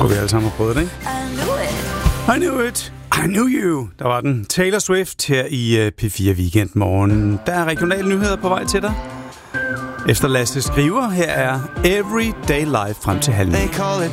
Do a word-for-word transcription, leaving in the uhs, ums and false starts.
tror vi alle sammen har prøvet det, ikke? I knew it. I knew you. Der var den. Taylor Swift her i P fire Weekend Morgen. Der er regionale nyheder på vej til dig. Efter Lasse Skriver, her er Everyday Life frem til halv.